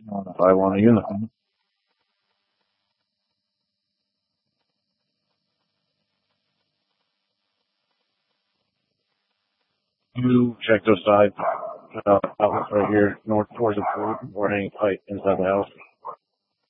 If I want a uniform. You check those side outlets right here, north towards the pool, or any pipe inside the house.